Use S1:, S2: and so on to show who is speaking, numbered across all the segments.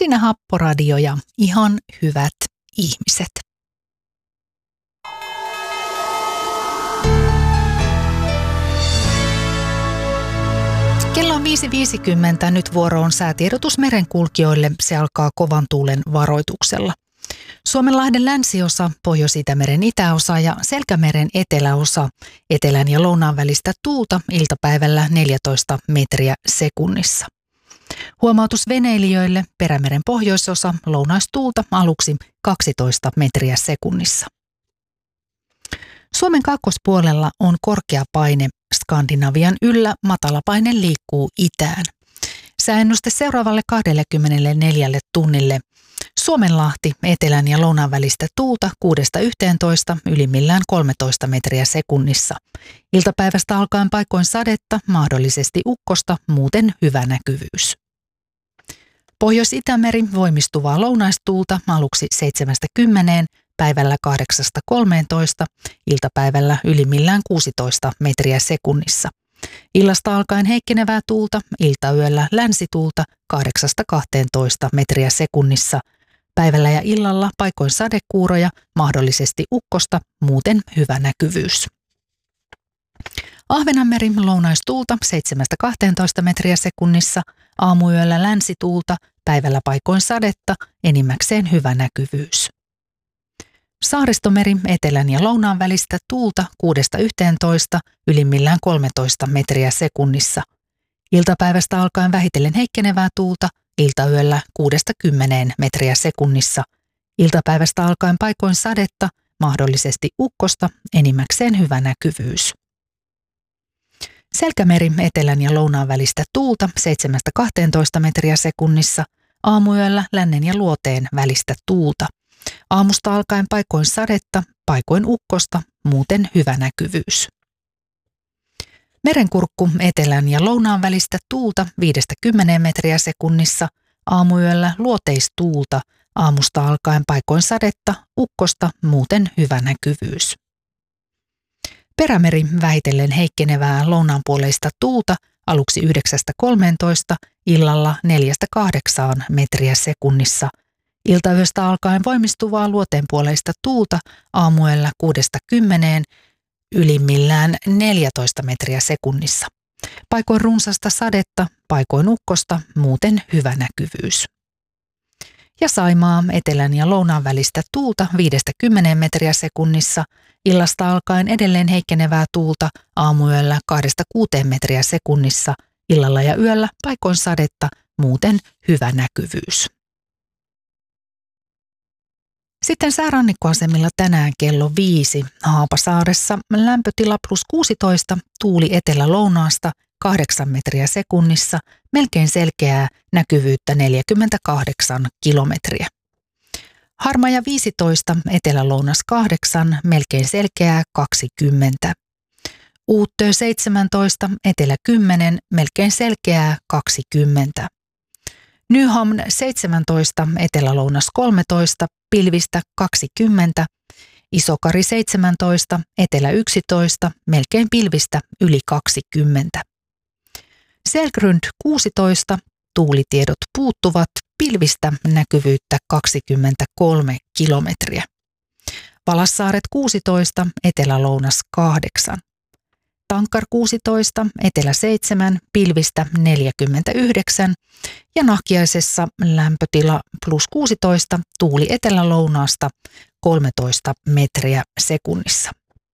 S1: Siinä Happoradio ja ihan hyvät ihmiset. Kello on 5.50. Nyt vuoro on säätiedotus merenkulkijoille. Se alkaa kovan tuulen varoituksella. Suomenlahden länsiosa, Pohjois-Itämeren itäosa ja Selkämeren eteläosa, etelän ja lounaan välistä tuulta iltapäivällä 14 metriä sekunnissa. Huomautus veneilijöille, Perämeren pohjoisosa, lounaistuulta aluksi 12 metriä sekunnissa. Suomen kaakkoispuolella on korkea paine Skandinavian yllä, matala paine liikkuu itään. Sääennuste seuraavalle 24 tunnille. Suomenlahti, etelän ja lounaan välistä tuulta 6–11, ylimmillään 13 metriä sekunnissa. Iltapäivästä alkaen paikoin sadetta, mahdollisesti ukkosta, muuten hyvä näkyvyys. Pohjois-Itämeri, voimistuvaa lounaistuulta aluksi 7–10, päivällä 8–13, iltapäivällä ylimmillään 16 metriä sekunnissa. Illasta alkaen heikkenevää tuulta, iltayöllä länsituulta 8–12 metriä sekunnissa. Päivällä ja illalla paikoin sadekuuroja, mahdollisesti ukkosta, muuten hyvä näkyvyys. Ahvenanmeri, lounaistuulta 7–12 metriä sekunnissa, aamuyöllä länsituulta, päivällä paikoin sadetta, enimmäkseen hyvä näkyvyys. Saaristomeri, etelän ja lounaan välistä tuulta 6–11, ylimmillään 13 metriä sekunnissa. Iltapäivästä alkaen vähitellen heikkenevää tuulta, iltayöllä 6–10 metriä sekunnissa. Iltapäivästä alkaen paikoin sadetta, mahdollisesti ukkosta, enimmäkseen hyvä näkyvyys. Selkämeri, etelän ja lounaan välistä tuulta 7–12 metriä sekunnissa, aamuyöllä lännen ja luoteen välistä tuulta. Aamusta alkaen paikoin sadetta, paikoin ukkosta, muuten hyvä näkyvyys. Merenkurkku, etelän ja lounaan välistä tuulta 5–10 metriä sekunnissa, aamuyöllä luoteistuulta, aamusta alkaen paikoin sadetta, ukkosta, muuten hyvä näkyvyys. Perämeri, vähitellen heikkenevää lounaanpuoleista tuulta aluksi 9–13, illalla 4–8 metriä sekunnissa. Iltayöstä alkaen voimistuvaa luoteenpuoleista tuulta aamuyöllä 6–10, ylimmillään 14 metriä sekunnissa. Paikoin runsasta sadetta, paikoin ukkosta, muuten hyvä näkyvyys. Ja Saimaa, etelän ja lounaan välistä tuulta 5–10 metriä sekunnissa, illasta alkaen edelleen heikkenevää tuulta aamuyöllä 2–6 metriä sekunnissa, illalla ja yöllä paikoin sadetta, muuten hyvä näkyvyys. Sitten säärannikkoasemilla tänään kello 5. Haapasaaressa lämpötila +16, tuuli etelä-lounaasta 8 metriä sekunnissa, melkein selkeää näkyvyyttä 48 kilometriä. Harmaja 15, etelä-lounas 8, melkein selkeää 20. Uuttö 17, etelä 10, melkein selkeää 20. Nyhamn 17, etelä-lounas 13, pilvistä 20, Isokari 17, etelä 11, melkein pilvistä yli 20. Selgrund 16, tuulitiedot puuttuvat, pilvistä näkyvyyttä 23 kilometriä. Valassaaret 16, etelä-lounas 8. Tankar 16, etelä 7, pilvistä 49 ja Nahkiaisessa lämpötila +16, tuuli etelä-lounaasta 13 metriä sekunnissa.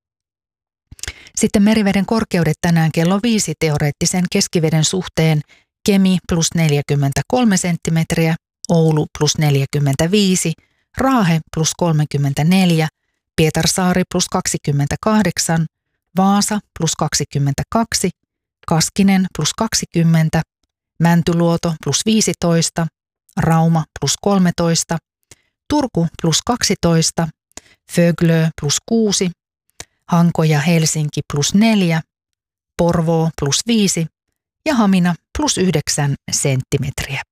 S1: Sitten meriveden korkeudet tänään kello 5 teoreettisen keskiveden suhteen: Kemi +43 senttimetriä, Oulu +45, Raahe +34, Pietarsaari +28, Vaasa +22, Kaskinen +20, Mäntyluoto +15, Rauma +13, Turku +12, Föglö +6, Hanko ja Helsinki +4, Porvoo +5 ja Hamina +9 senttimetriä.